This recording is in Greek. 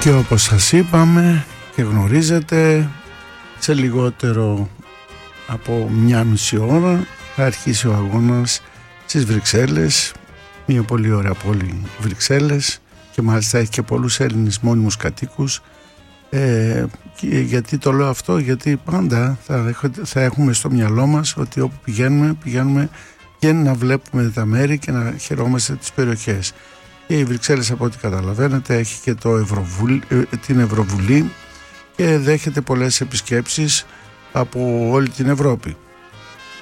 Και όπως σας είπαμε και γνωρίζετε, σε λιγότερο από μια μισή ώρα θα αρχίσει ο αγώνας στις Βρυξέλλες, μια πολύ ωραία πόλη Βρυξέλλες, και μάλιστα έχει και πολλούς Έλληνες μόνιμους κατοίκους. Γιατί το λέω αυτό? Γιατί πάντα θα έχουμε στο μυαλό μας ότι όπου πηγαίνουμε και να βλέπουμε τα μέρη και να χαιρόμαστε τις περιοχές. Και η Βρυξέλλες, από ό,τι καταλαβαίνετε, έχει και την Ευρωβουλή και δέχεται πολλές επισκέψεις από όλη την Ευρώπη.